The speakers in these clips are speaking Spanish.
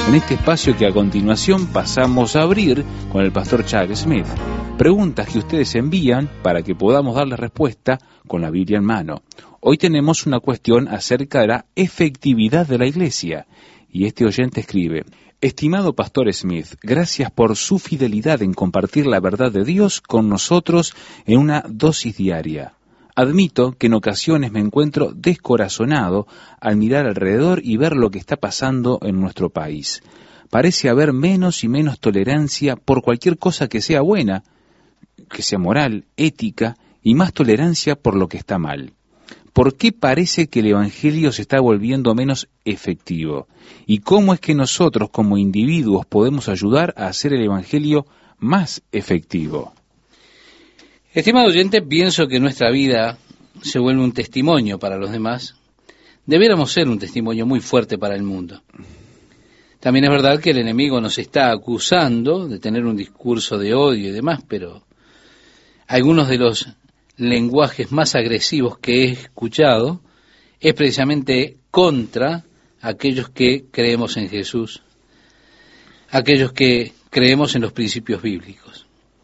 en este espacio que a continuación pasamos a abrir con el pastor Chuck Smith. Preguntas que ustedes envían para que podamos darles respuesta con la Biblia en mano. Hoy tenemos una cuestión acerca de la efectividad de la iglesia. Y este oyente escribe: estimado pastor Smith, gracias por su fidelidad en compartir la verdad de Dios con nosotros en una dosis diaria. Admito que en ocasiones me encuentro descorazonado al mirar alrededor y ver lo que está pasando en nuestro país. Parece haber menos y menos tolerancia por cualquier cosa que sea buena, que sea moral, ética, y más tolerancia por lo que está mal. ¿Por qué parece que el Evangelio se está volviendo menos efectivo? ¿Y cómo es que nosotros como individuos podemos ayudar a hacer el Evangelio más efectivo? Estimado oyente, pienso que nuestra vida se vuelve un testimonio para los demás. Debiéramos ser un testimonio muy fuerte para el mundo. También es verdad que el enemigo nos está acusando de tener un discurso de odio y demás, pero algunos de los lenguajes más agresivos que he escuchado es precisamente contra aquellos que creemos en Jesús, aquellos que creemos en los principios bíblicos.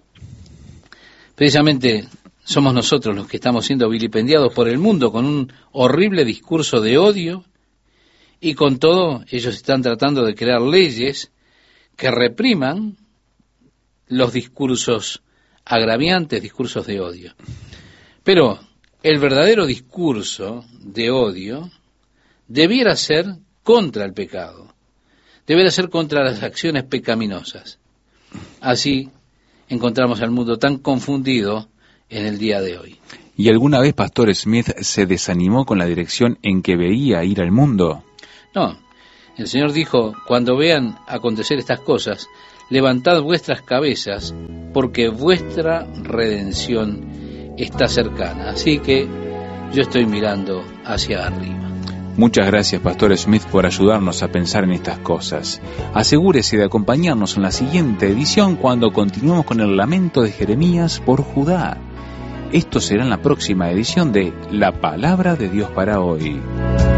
Precisamente somos nosotros los que estamos siendo vilipendiados por el mundo con un horrible discurso de odio, y con todo ellos están tratando de crear leyes que repriman los discursos agraviantes, discursos de odio. Pero el verdadero discurso de odio debiera ser contra el pecado, debiera ser contra las acciones pecaminosas. Así encontramos al mundo tan confundido en el día de hoy. ¿Y alguna vez, pastor Smith, se desanimó con la dirección en que veía ir al mundo? No, el Señor dijo: cuando vean acontecer estas cosas, levantad vuestras cabezas, porque vuestra redención está cercana. Así que yo estoy mirando hacia arriba. Muchas gracias, pastor Smith, por ayudarnos a pensar en estas cosas. Asegúrese de acompañarnos en la siguiente edición cuando continuemos con el lamento de Jeremías por Judá. Esto será en la próxima edición de La Palabra de Dios para hoy.